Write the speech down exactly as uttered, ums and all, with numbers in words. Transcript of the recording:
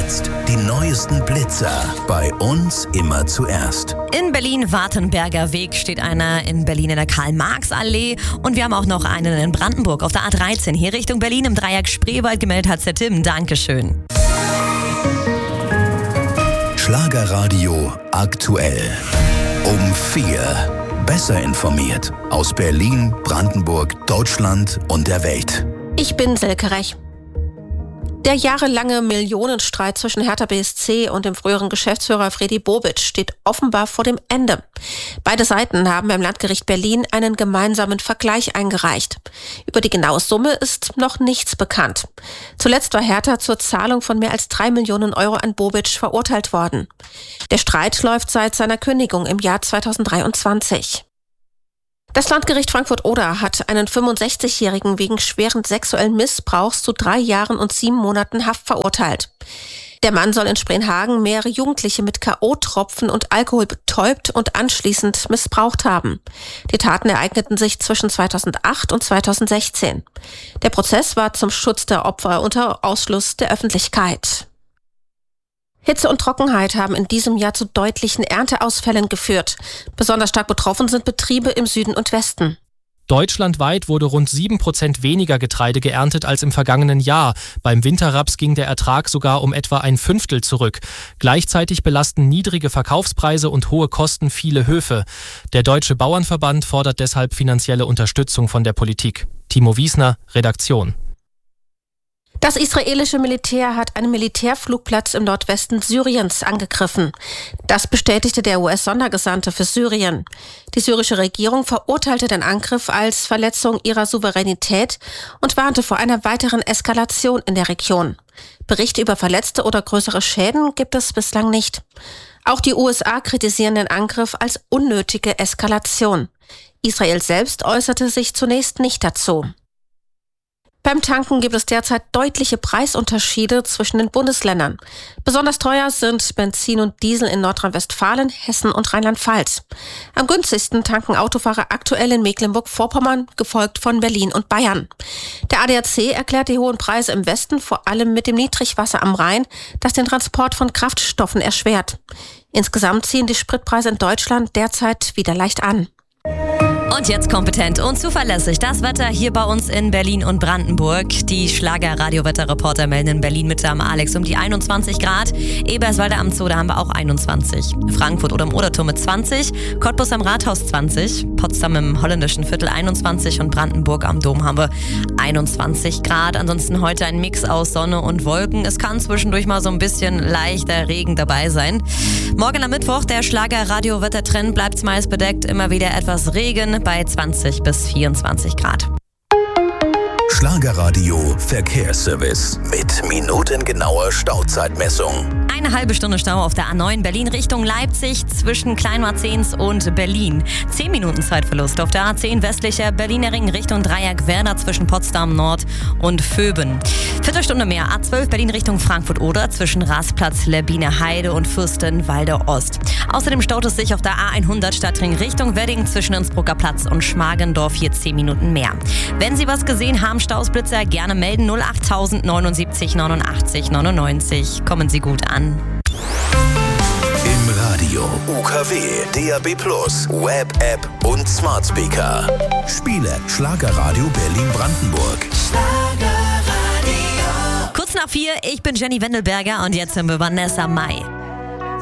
jetzt die neuesten Blitzer bei uns immer zuerst. In Berlin-Wartenberger Weg steht einer, in Berlin in der Karl-Marx-Allee und wir haben auch noch einen in Brandenburg auf der A dreizehn. Hier Richtung Berlin im Dreieck Spreewald gemeldet hat der Tim. Dankeschön. Schlagerradio aktuell. Um vier. Besser informiert aus Berlin, Brandenburg, Deutschland und der Welt. Ich bin Silke Rech. Der jahrelange Millionenstreit zwischen Hertha B S C und dem früheren Geschäftsführer Fredi Bobic steht offenbar vor dem Ende. Beide Seiten haben beim Landgericht Berlin einen gemeinsamen Vergleich eingereicht. Über die genaue Summe ist noch nichts bekannt. Zuletzt war Hertha zur Zahlung von mehr als drei Millionen Euro an Bobic verurteilt worden. Der Streit läuft seit seiner Kündigung im Jahr zweitausenddreiundzwanzig. Das Landgericht Frankfurt-Oder hat einen fünfundsechzigjährigen wegen schweren sexuellen Missbrauchs zu drei Jahren und sieben Monaten Haft verurteilt. Der Mann soll in Spreenhagen mehrere Jugendliche mit K O-Tropfen und Alkohol betäubt und anschließend missbraucht haben. Die Taten ereigneten sich zwischen zweitausendacht und zweitausendsechzehn. Der Prozess war zum Schutz der Opfer unter Ausschluss der Öffentlichkeit. Hitze und Trockenheit haben in diesem Jahr zu deutlichen Ernteausfällen geführt. Besonders stark betroffen sind Betriebe im Süden und Westen. Deutschlandweit wurde rund sieben Prozent weniger Getreide geerntet als im vergangenen Jahr. Beim Winterraps ging der Ertrag sogar um etwa ein Fünftel zurück. Gleichzeitig belasten niedrige Verkaufspreise und hohe Kosten viele Höfe. Der Deutsche Bauernverband fordert deshalb finanzielle Unterstützung von der Politik. Timo Wiesner, Redaktion. Das israelische Militär hat einen Militärflugplatz im Nordwesten Syriens angegriffen. Das bestätigte der U S-Sondergesandte für Syrien. Die syrische Regierung verurteilte den Angriff als Verletzung ihrer Souveränität und warnte vor einer weiteren Eskalation in der Region. Berichte über Verletzte oder größere Schäden gibt es bislang nicht. Auch die U S A kritisieren den Angriff als unnötige Eskalation. Israel selbst äußerte sich zunächst nicht dazu. Beim Tanken gibt es derzeit deutliche Preisunterschiede zwischen den Bundesländern. Besonders teuer sind Benzin und Diesel in Nordrhein-Westfalen, Hessen und Rheinland-Pfalz. Am günstigsten tanken Autofahrer aktuell in Mecklenburg-Vorpommern, gefolgt von Berlin und Bayern. Der A D A C erklärt die hohen Preise im Westen vor allem mit dem Niedrigwasser am Rhein, das den Transport von Kraftstoffen erschwert. Insgesamt ziehen die Spritpreise in Deutschland derzeit wieder leicht an. Und jetzt kompetent und zuverlässig das Wetter hier bei uns in Berlin und Brandenburg. Die Schlager-Radio-Wetterreporter melden in Berlin Mitte am Alex um die einundzwanzig Grad. Eberswalde am Zoo, da haben wir auch einundzwanzig. Frankfurt oder im Oderturm mit zwanzig. Cottbus am Rathaus zwanzig. Potsdam im holländischen Viertel einundzwanzig. Und Brandenburg am Dom haben wir einundzwanzig Grad. Ansonsten heute ein Mix aus Sonne und Wolken. Es kann zwischendurch mal so ein bisschen leichter Regen dabei sein. Morgen am Mittwoch, der Schlager-Radio-Wettertrend bleibt meist bedeckt. Immer wieder etwas Regen bei zwanzig bis vierundzwanzig Grad. Schlagerradio Verkehrsservice mit minutengenauer Stauzeitmessung. Eine halbe Stunde Stau auf der A neun Berlin Richtung Leipzig zwischen Kleinmarzens und Berlin. Zehn Minuten Zeitverlust auf der A zehn westlicher Berliner Ring Richtung Dreieck Werder zwischen Potsdam Nord und Vöben. Viertelstunde mehr A zwölf Berlin Richtung Frankfurt-Oder zwischen Rastplatz, Lerbiner Heide und Fürstenwalde Ost. Außerdem staut es sich auf der A hundert Stadtring Richtung Wedding zwischen Innsbrucker Platz und Schmargendorf hier zehn Minuten mehr. Wenn Sie was gesehen haben, Stausblitzer, gerne melden null acht neunundsiebzig neunundachtzig neunundneunzig. Kommen Sie gut an. Im Radio, U K W, D A B plus, Web, App und Smart Speaker. Spiele Schlagerradio Berlin-Brandenburg. Kurz nach vier, ich bin Jenny Wendelberger und jetzt sind wir Vanessa Mai.